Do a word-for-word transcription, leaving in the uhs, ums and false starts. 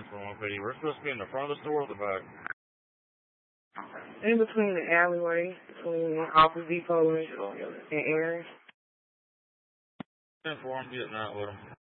for one P D. We're supposed to be in the front of the store or the back? In between the alleyway, between Office Depot and Aaron. ten four, I'm getting out with them.